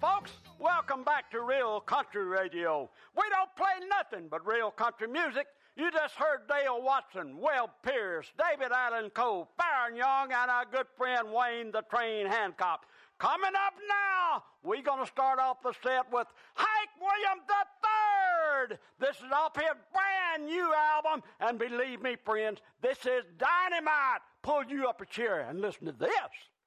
folks. Welcome back to Real Country Radio. We don't play nothing but real country music. You just heard Dale Watson, Webb Pierce, David Allen Coe, Farron Young, and our good friend Wayne the Train Hancock. Coming up now, we're going to start off the set with Hank Williams III. This is off his brand new album, and believe me, friends, this is dynamite. Pull you up a chair and listen to this.